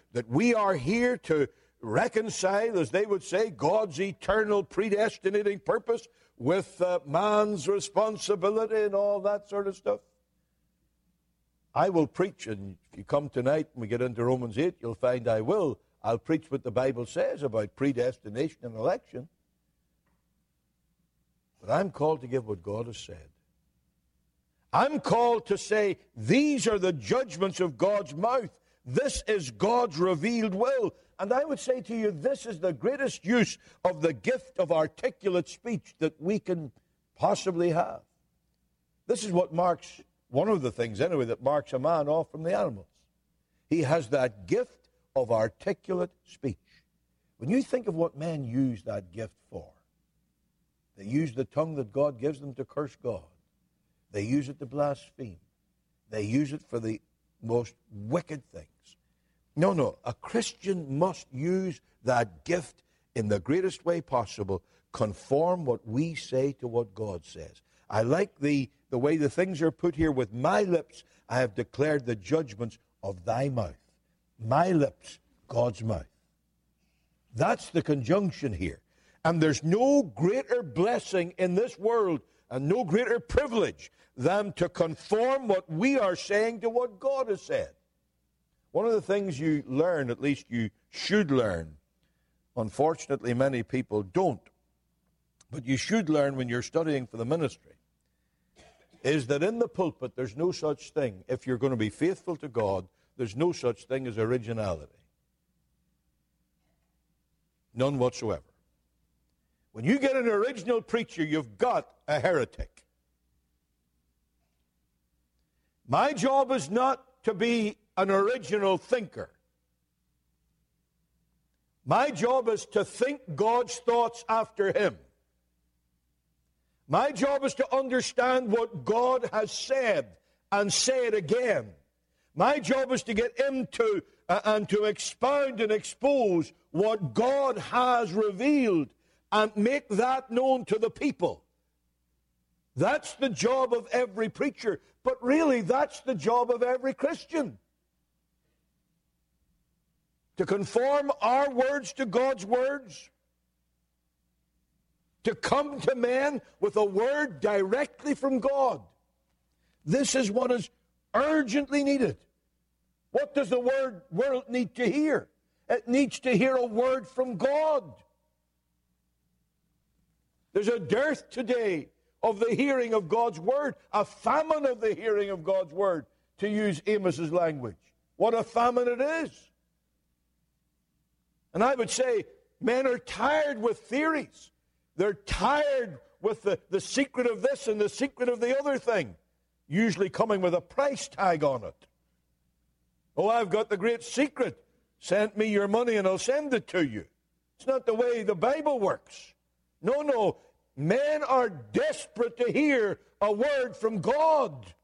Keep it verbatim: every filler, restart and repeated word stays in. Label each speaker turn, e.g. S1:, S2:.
S1: that we are here to reconcile, as they would say, God's eternal predestinating purpose with uh, man's responsibility and all that sort of stuff. I will preach, and if you come tonight and we get into Romans eight, you'll find I will. I'll preach what the Bible says about predestination and election. But I'm called to give what God has said. I'm called to say, these are the judgments of God's mouth. This is God's revealed will. And I would say to you, this is the greatest use of the gift of articulate speech that we can possibly have. This is what marks, one of the things anyway, that marks a man off from the animals. He has that gift of articulate speech. When you think of what men use that gift for, they use the tongue that God gives them to curse God. They use it to blaspheme. They use it for the most wicked things. No, no, a Christian must use that gift in the greatest way possible, conform what we say to what God says. I like the, the way the things are put here. With my lips I have declared the judgments of thy mouth. My lips, God's mouth. That's the conjunction here. And there's no greater blessing in this world and no greater privilege than to conform what we are saying to what God has said. One of the things you learn, at least you should learn, unfortunately many people don't, but you should learn when you're studying for the ministry, is that in the pulpit there's no such thing. If you're going to be faithful to God, there's no such thing as originality. None whatsoever. When you get an original preacher, you've got a heretic. My job is not to be an original thinker. My job is to think God's thoughts after Him. My job is to understand what God has said and say it again. My job is to get into uh, and to expound and expose what God has revealed and make that known to the people. That's the job of every preacher. But really, that's the job of every Christian. To conform our words to God's words. To come to men with a word directly from God. This is what is urgently needed. What does the word world need to hear? It needs to hear a word from God. There's a dearth today of the hearing of God's word, a famine of the hearing of God's word, to use Amos's language. What a famine it is. And I would say men are tired with theories. They're tired with the, the secret of this and the secret of the other thing, usually coming with a price tag on it. Oh, I've got the great secret. Send me your money and I'll send it to you. It's not the way the Bible works. No, no. Men are desperate to hear a word from God.